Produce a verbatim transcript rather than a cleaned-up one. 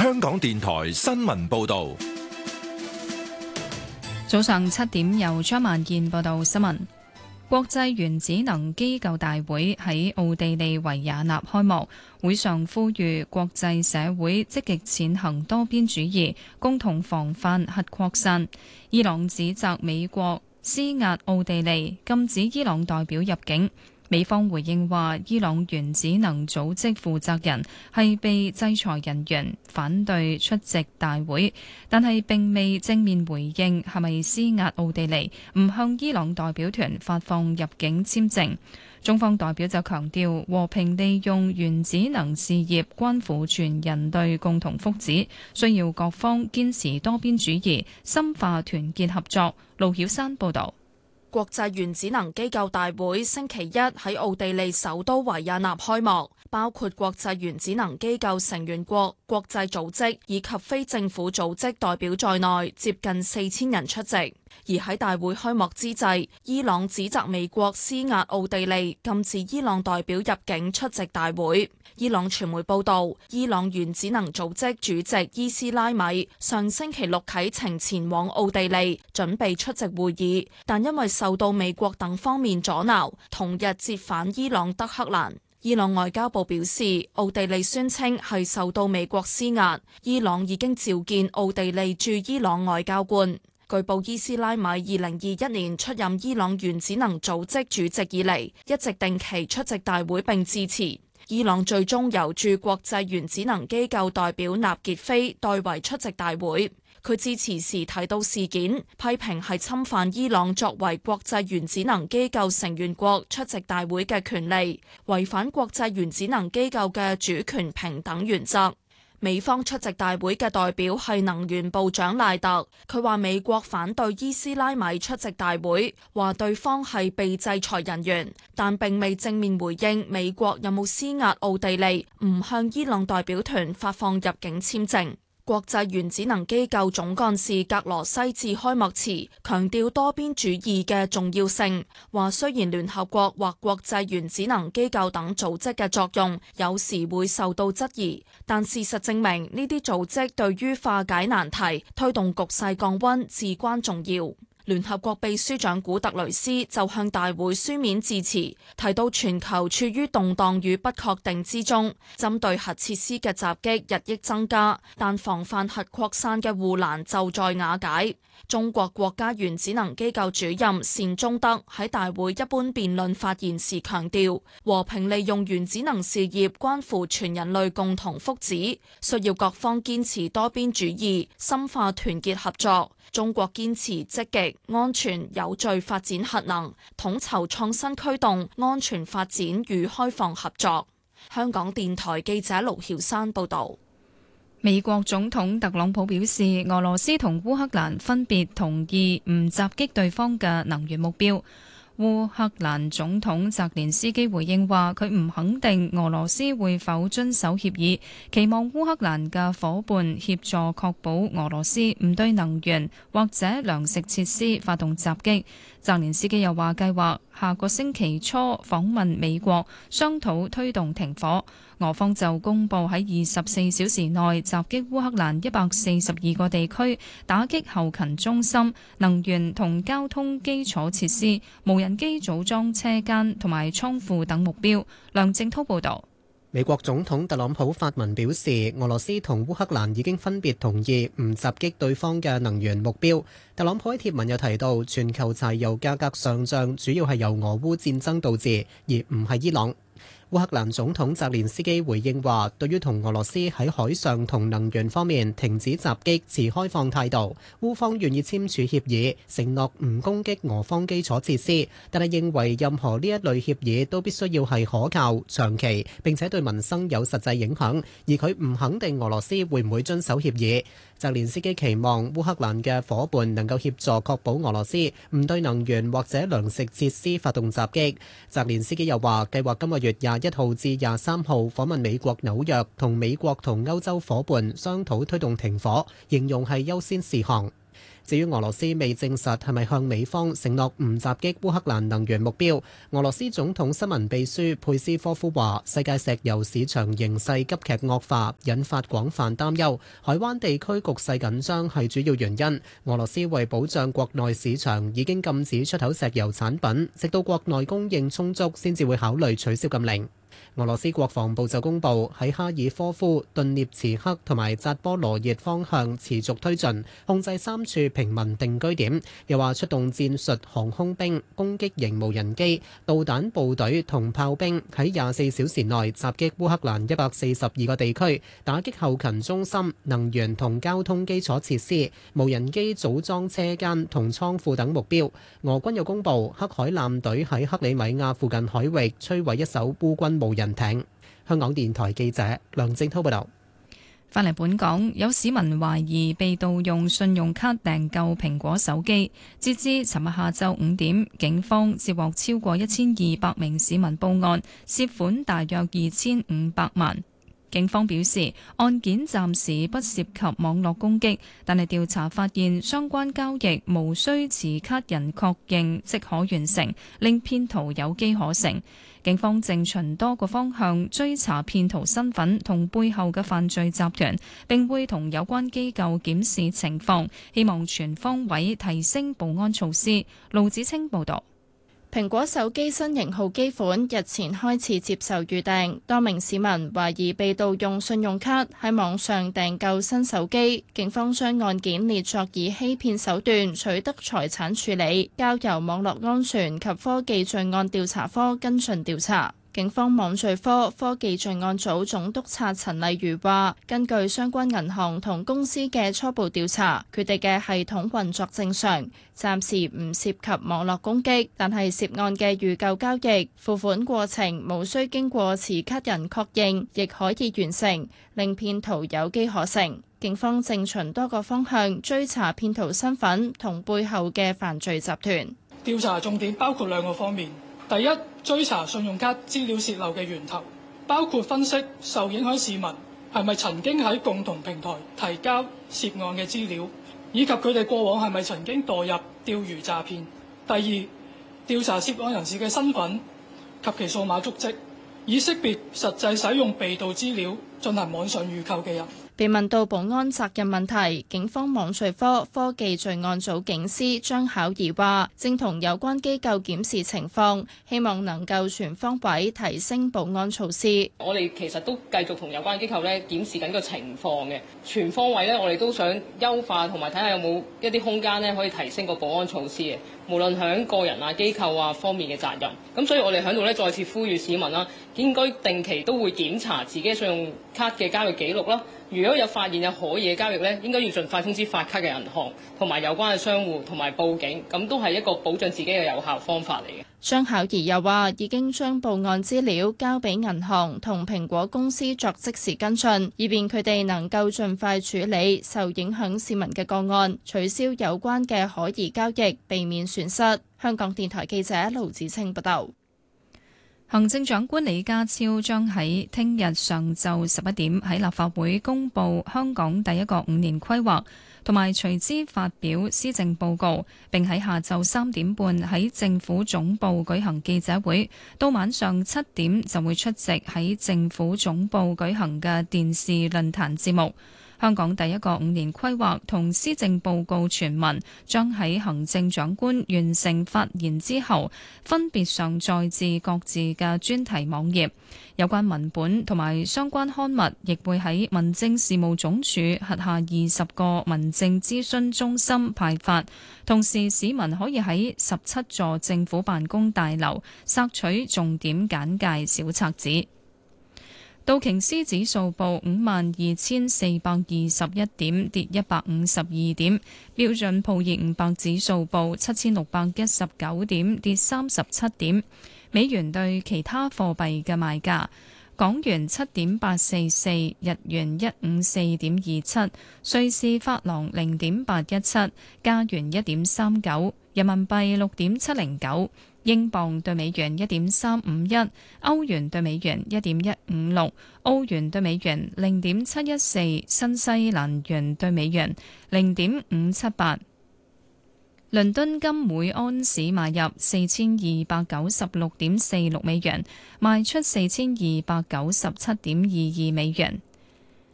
香港電台新聞報道。 早上七點由張萬健報道新聞。國際原子能機構大會喺奧地利維也納開幕，會上呼籲國際社會積極踐行多邊主義，共同防範核擴散。伊朗指責美國施壓奧地利，禁止伊朗代表入境。美方回應話，伊朗原子能組織負責人係被制裁人員，反對出席大會，但係並未正面回應係咪施壓奧地利，唔向伊朗代表團發放入境簽證。中方代表就強調，和平利用原子能事業關乎全人類共同福祉，需要各方堅持多邊主義，深化團結合作。盧曉山報導。 國際原子能機構大會星期一喺奧地利首都維也納開幕，包括國際原子能機構成員國、國際組織以及非政府組織代表在內，接近四千人出席。而喺大會開幕之際，伊朗指責美國施壓奧地利，禁止伊朗代表入境出席大會。伊朗傳媒報道，伊朗原子能組織主席伊斯拉米上星期六啟程前往奧地利，準備出席會議，但因為受到美國等方面阻撓，同日折返伊朗德黑蘭。伊朗外交部表示，奧地利宣稱係受到美國施壓，伊朗已經召見奧地利駐伊朗外交官。據報伊斯拉米二零二一年出任伊朗原子能組織主席以嚟，一直定期出席大會並致辭。伊朗最終由駐國際原子能機構代表納傑菲代為出席大會。佢致辭時提到事件，批評係侵犯伊朗作為國際原子能機構成員國出席大會嘅權利，違反國際原子能機構嘅主權平等原則。美方出席大會嘅代表係能源部長賴特，佢話美國反對伊斯拉米出席大會，話對方係被制裁人員，但並未正面回應美國有冇施壓奧地利唔向伊朗代表團發放入境簽證。國際原子能機構總幹事格羅西致開幕詞，強調多邊主義嘅重要性，話雖然聯合國或國際原子能機構等組織嘅作用有時會受到質疑，但事實證明呢啲組織對於化解難題、推動局勢降溫至關重要。聯合國秘書長古特雷斯就向大會書面致辭，提到全球處於動盪與不確定之中，針對核設施嘅襲擊日益增加，但防範核擴散嘅護欄就在瓦解。中國國家原子能機構主任單忠德喺大會一般辯論發言時強調，和平利用原子能事業關乎全人類共同福祉，需要各方堅持多邊主義，深化團結合作。中國堅持積極、安全、有序發展核能，統籌創新驅動安全發展與開放合作。香港電台記者盧曉山報導。 美國總統特朗普表示，俄羅斯同烏克蘭分別同意唔襲擊對方嘅能源目標。烏克蘭總統澤連斯基回應話，佢唔肯定俄羅斯會否遵守協議，期望烏克蘭嘅夥伴協助確保俄羅斯唔對能源或者糧食設施發動襲擊。澤連斯基又話，計劃下個星期初訪問美國，商討推動停火。俄方就公佈喺二十四小時內襲擊烏克蘭一百四十二個地區，打擊後勤中心、能源同交通基礎設施、無人機組裝車間同埋倉庫等目標。梁正濤報導。 美國總統特朗普發文表示，俄羅斯同烏克蘭已經分別同意唔襲擊對方嘅能源目標。特朗普喺貼文又提到，全球柴油價格上漲主要係由俄烏戰爭導致，而唔係伊朗。烏克蘭總統澤連斯基回應話，對於同俄羅斯喺海上同能源方面停止襲擊持開放態度，烏方願意簽署協議，承諾唔攻擊俄方基礎設施，但係認為任何呢一類協議都必須要係可靠、長期，並且對民生有實際影響，而佢唔肯定俄羅斯會唔會遵守協議。澤連斯基期望烏克蘭嘅夥伴能夠協助確保俄羅斯唔對能源或者糧食設施發動襲擊。澤連斯基又話，計劃今個月廿一號至廿三號訪問美國紐約，同美國同歐洲夥伴商討推動停火，形容係優先事項。 至於俄羅斯未證實係咪向美方承諾唔襲擊烏克蘭能源目標，俄羅斯總統新聞秘書佩斯科夫話：世界石油市場形勢急劇惡化，引發廣泛擔憂。海灣地區局勢緊張係主要原因。俄羅斯為保障國內市場，已經禁止出口石油產品，直到國內供應充足先至會考慮取消禁令。俄羅斯國防部就公布喺哈爾科夫、頓涅茨克同埋扎波羅熱方向持續推進，控制三處平民定居點。又話出動戰術航空兵、攻擊型無人機、導彈部隊同炮兵喺廿四小時內襲擊烏克蘭一百四十二個地區，打擊後勤中心、能源同交通基礎設施、無人機組裝車間同倉庫等目標。俄軍又公布黑海艦隊喺克里米亞附近海域摧毀一艘烏軍無人艇。香港電台記者梁正濤報道。 返嚟本港，有市民懷疑被盜用信用卡訂購蘋果手機。截至尋日下晝五點，警方接獲超過一千二百名市民報案，涉款大約二千五百萬。警方表示，案件暫時不涉及網絡攻擊，但係調查發現相關交易無需持卡人確認即可完成，令騙徒有機可乘。警方正循多個方向追查騙徒身份同背後嘅犯罪集團，並會同有關機構檢視情況，希望全方位提升保安措施。盧子清報導。 蘋果手機新型號機款日前開始接受預訂，多名市民懷疑被盜用信用卡喺網上訂購新手機，警方將案件列作以欺騙手段取得財產處理，交由網絡安全及科技罪案調查科跟進調查。警方網罪科科技罪案組總督察陳麗如話，根據相關銀行同公司嘅初步調查，佢哋嘅系統運作正常，暫時唔涉及網絡攻擊，但係涉案嘅預購交易、付款過程無需經過持卡人確認，亦可以完成，令騙徒有機可乘。警方正循多個方向追查騙徒身份同背後嘅犯罪集團。 調查重點包括兩個方面。第一，追查信用卡資料洩漏嘅源頭，包括分析受影響市民係咪曾經喺共同平台提交涉案嘅資料，以及佢哋過往係咪曾經墮入釣魚詐騙。第二，調查涉案人士嘅身份及其數碼足跡，以識別實際使用被盜資料進行網上預購嘅人。 被問到保安責任問題，警方網罪科科技罪案組警司張巧儀話，正同有關機構檢視情況，希望能夠全方位提升保安措施。 我哋其實都繼續同有關機構咧檢視緊個情況嘅，全方位咧我哋都想優化同埋睇下有冇一啲空間咧可以提升個保安措施嘅，無論響個人啊機構啊方面嘅責任。咁所以我哋喺度咧再次呼籲市民啦，應該定期都會檢查自己信用卡嘅交易記錄啦。如果有發現有可疑嘅交易咧，應該要盡快通知發卡嘅銀行同埋有關嘅商戶同埋報警，咁都係一個保障自己嘅有效方法嚟嘅。 張巧儀又話，已經將報案資料交俾銀行同蘋果公司作即時跟進，以便佢哋能夠盡快處理受影響市民嘅個案，取消有關嘅可疑交易，避免損失。香港電台記者盧子清報道。 行政長官李家超將喺聽日上晝十一點喺立法會公布香港第一個五年規劃，同埋隨之發表施政報告，並喺下晝三點半喺政府總部舉行記者會，到晚上七點就會出席喺政府總部舉行嘅電視論壇節目。香港第一個五年規劃同施政報告全文將喺行政長官完成發言之後，分別上載至各自嘅專題網頁。有關文本同埋相關刊物亦會喺民政事務總署轄下二十個民政諮詢中心派發。同時，市民可以喺十七座政府辦公大樓索取重點簡介小冊子。道瓊斯指數報五萬二千四百二十一點，跌一百五十二點。標準普爾五百指數報七千六百一十九點，跌三十七點。美元對其他貨幣嘅賣價：港元七點八四四，日元一五四點二七，瑞士法郎零點八一七，加元一點三九，人民幣六點七零九。英鎊對美元一點三五一，歐元對美元一點一五六，澳元對美元零點七一四，新西蘭元對美元零點五七八。 倫敦金每安士買入四千二百九十六點四六美元，賣出四千二百九十七點二二美元。